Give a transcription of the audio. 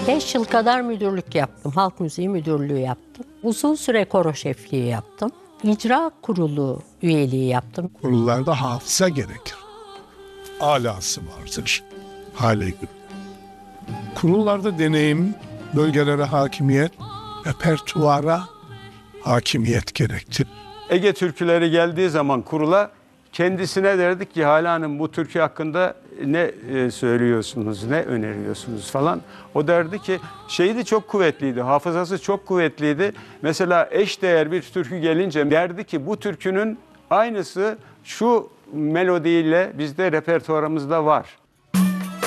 5 yıl kadar müdürlük yaptım. Halk müziği müdürlüğü yaptım. Uzun süre koro şefliği yaptım. İcra kurulu üyeliği yaptım. Kurullarda hafıza gerekir. Alası vardır. Hale göre. Kurullarda deneyim, bölgelere hakimiyet, repertuara hakimiyet gerektir. Ege türküleri geldiği zaman kurula kendisine derdik ki Hale Hanım bu türkü hakkında ne söylüyorsunuz, ne öneriyorsunuz falan. O derdi ki şeyi de çok kuvvetliydi, hafızası çok kuvvetliydi. Mesela eşdeğer bir türkü gelince derdi ki bu türkünün aynısı şu melodiyle bizde repertuarımızda var.